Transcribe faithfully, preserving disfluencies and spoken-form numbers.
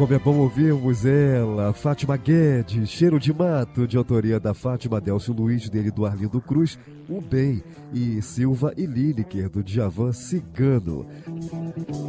como é bom ouvirmos ela, Fátima Guedes, Cheiro de Mato, de autoria da Fátima Delcio Luiz, dele do Arlindo Cruz, O Bem, e Silva e Lineker, do Djavan Cigano.